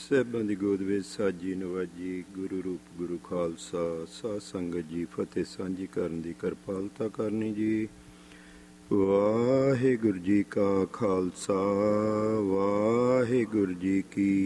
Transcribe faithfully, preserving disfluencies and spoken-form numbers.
ਸਾਹਿਬਾਂ ਦੀ ਗੋਦ ਵਿੱਚ ਸਾਜੀ ਨਵਾਜੀ, ਗੁਰੂ ਰੂਪ ਗੁਰੂ ਖਾਲਸਾ, ਸਾਧ ਸੰਗਤ ਜੀ, ਫਤਿਹ ਸਾਂਝੀ ਕਰਨ ਦੀ ਕਿਰਪਾਲਤਾ ਕਰਨੀ ਜੀ। ਵਾਹਿਗੁਰੂ ਜੀ ਕਾ ਖਾਲਸਾ, ਵਾਹਿਗੁਰੂ ਜੀ ਕੀ